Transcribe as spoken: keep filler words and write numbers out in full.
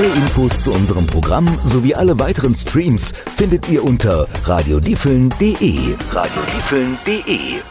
Alle Infos zu unserem Programm sowie alle weiteren Streams findet ihr unter radiodiefeln punkt de. radiodiefeln punkt de